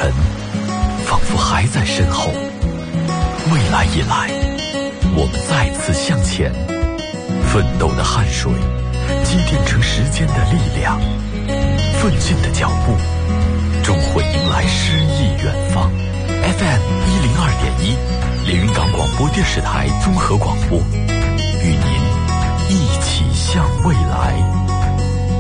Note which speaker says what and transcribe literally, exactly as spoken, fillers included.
Speaker 1: 尘，仿佛还在身后。未来已来，我们再次向前，奋斗的汗水积淀成时间的力量，奋进的脚步终会迎来诗意远方。 F M 一零二点一，连云港广播电视台综合广播，与您一起向未来。